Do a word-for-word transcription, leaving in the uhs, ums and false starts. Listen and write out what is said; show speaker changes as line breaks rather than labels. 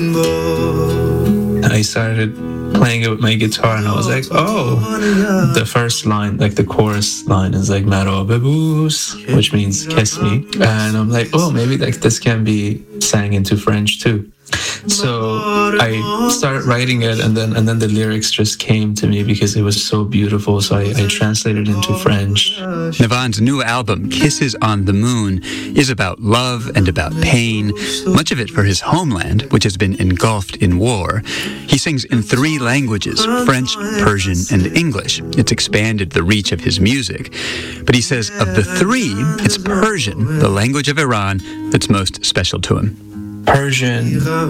I started playing it with my guitar and I was like, oh, the first line, like the chorus line is like Maro Bebus, which means kiss me. And I'm like, oh, maybe like this can be sang into French too. So I started writing it, and then and then the lyrics just came to me because it was so beautiful. So I, I translated it into French.
Navon's new album, Kisses on the Moon, is about love and about pain, much of it for his homeland, which has been engulfed in war. He sings in three languages, French, Persian, and English. It's expanded the reach of his music. But he says of the three, it's Persian, the language of Iran, that's most special to him.
Persian